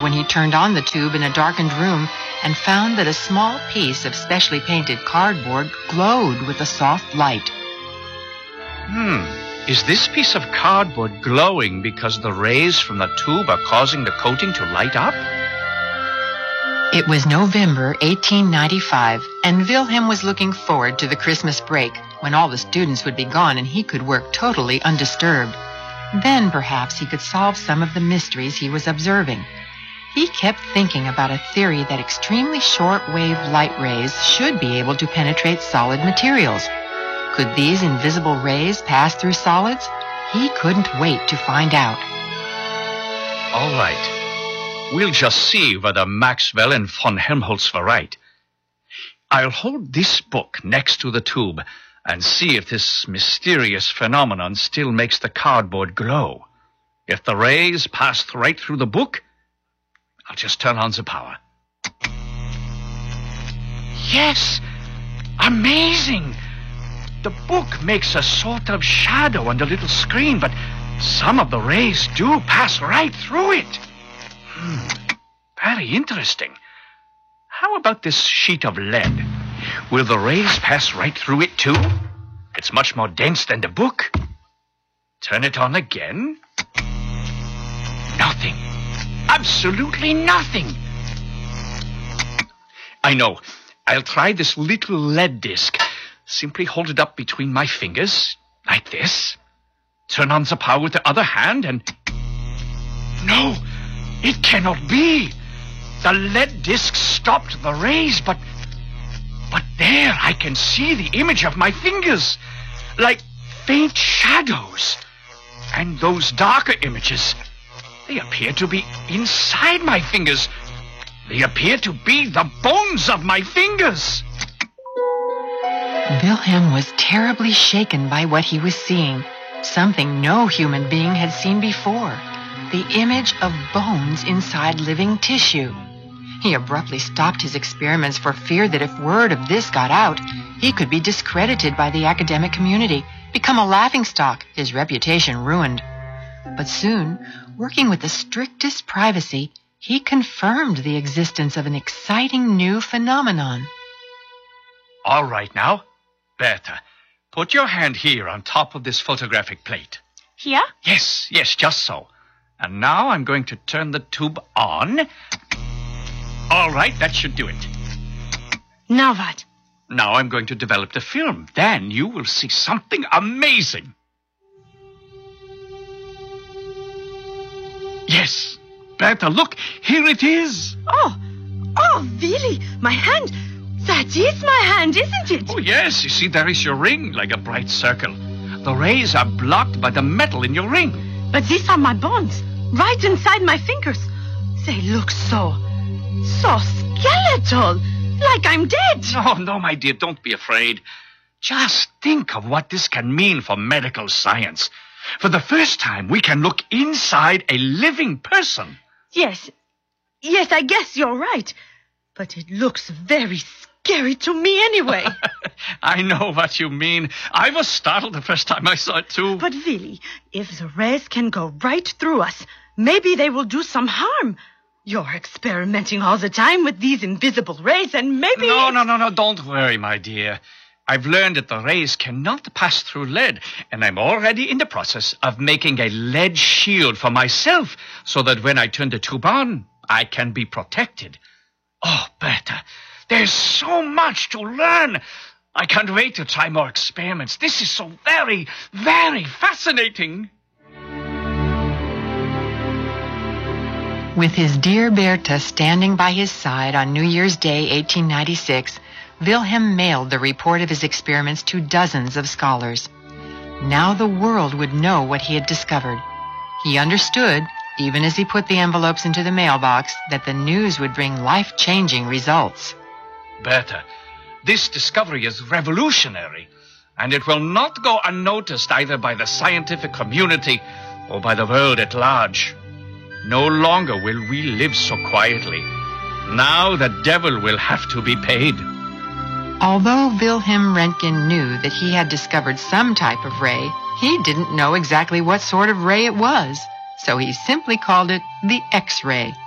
when he turned on the tube in a darkened room and found that a small piece of specially painted cardboard glowed with a soft light. Is this piece of cardboard glowing because the rays from the tube are causing the coating to light up? It was November 1895, and Wilhelm was looking forward to the Christmas break, when all the students would be gone and he could work totally undisturbed. Then perhaps he could solve some of the mysteries he was observing. He kept thinking about a theory that extremely short-wave light rays should be able to penetrate solid materials. Could these invisible rays pass through solids? He couldn't wait to find out. All right. We'll just see whether Maxwell and von Helmholtz were right. I'll hold this book next to the tube and see if this mysterious phenomenon still makes the cardboard glow. If the rays pass right through the book, I'll just turn on the power. Yes! Amazing! The book makes a sort of shadow on the little screen, but some of the rays do pass right through it. Very interesting. How about this sheet of lead? Will the rays pass right through it too? It's much more dense than the book. Turn it on again. Nothing. Absolutely nothing. I know. I'll try this little lead disc. Simply hold it up between my fingers, like this. Turn on the power with the other hand and... No! It cannot be! The lead disc stopped the rays, but there I can see the image of my fingers, like faint shadows. And those darker images, they appear to be inside my fingers. They appear to be the bones of my fingers. Wilhelm was terribly shaken by what he was seeing, something no human being had seen before. The image of bones inside living tissue. He abruptly stopped his experiments for fear that if word of this got out, he could be discredited by the academic community, become a laughingstock, his reputation ruined. But soon, working with the strictest privacy, he confirmed the existence of an exciting new phenomenon. All right now, Bertha, put your hand here on top of this photographic plate. Here? Yes, just so. And now I'm going to turn the tube on. All right, that should do it. Now what? Now I'm going to develop the film. Then you will see something amazing. Yes, Bertha, look, here it is. Oh, really? My hand? That is my hand, isn't it? Oh, yes, you see, there is your ring, like a bright circle. The rays are blocked by the metal in your ring. But these are my bones, right inside my fingers. They look so skeletal, like I'm dead. Oh, no, my dear, don't be afraid. Just think of what this can mean for medical science. For the first time, we can look inside a living person. Yes, I guess you're right. But it looks very scary to me anyway. I know what you mean. I was startled the first time I saw it, too. But really, if the rays can go right through us, maybe they will do some harm. You're experimenting all the time with these invisible rays, and maybe... No, don't worry, my dear. I've learned that the rays cannot pass through lead, and I'm already in the process of making a lead shield for myself, so that when I turn the tube on, I can be protected. Oh, Bertha, there's so much to learn. I can't wait to try more experiments. This is so very, very fascinating. With his dear Bertha standing by his side on New Year's Day, 1896, Wilhelm mailed the report of his experiments to dozens of scholars. Now the world would know what he had discovered. He understood, even as he put the envelopes into the mailbox, that the news would bring life-changing results. Bertha, this discovery is revolutionary, and it will not go unnoticed either by the scientific community or by the world at large. No longer will we live so quietly. Now the devil will have to be paid. Although Wilhelm Röntgen knew that he had discovered some type of ray, he didn't know exactly what sort of ray it was, so he simply called it the X-ray.